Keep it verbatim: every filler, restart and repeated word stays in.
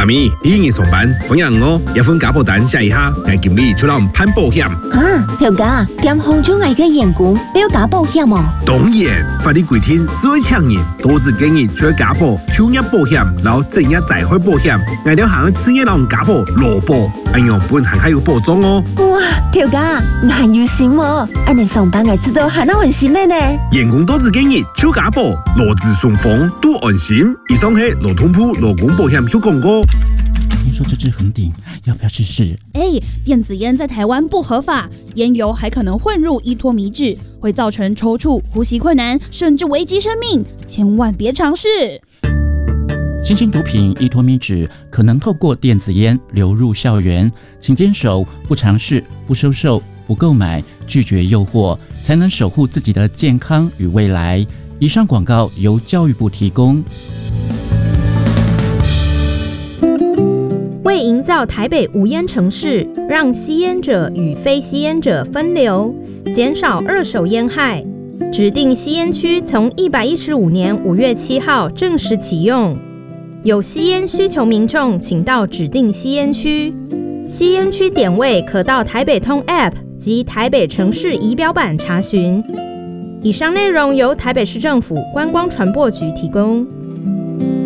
阿咪，你今日上班，同样哦，一份家保单写一下，我经理出让攀保险。 啊，条家，点红中外嘅员工你要加保险哦？ 当然，法律规定，所有厂人都只建议除加保、就业保险，然后正业再开保险，外条行企业让加保、劳保，安样本行还有保障哦。 哇，条家，你很有心哦，安尼上班嘅知道很安心的呢。 员工都只建议就加保，劳资双方都安心。以上係劳通部劳工保险有广告。 听说这支很顶，要不要试试？ 哎，电子烟在台湾不合法，烟油还可能混入依托米酯，会造成抽搐、呼吸困难，甚至危及生命，千万别尝试。 新型毒品依托米酯可能透过电子烟流入校园，请坚守不尝试、不收受、不购买、拒绝诱惑，才能守护自己的健康与未来。以上广告由教育部提供。 为营造台北无烟城市，让吸烟者与非吸烟者分流，减少二手烟害，指定吸烟区从一百一十五年五月七号正式启用。有吸烟需求民众，请到指定吸烟区。吸烟区点位可到台北通 App 及台北城市仪表板查询。以上内容由台北市政府观光传播局提供。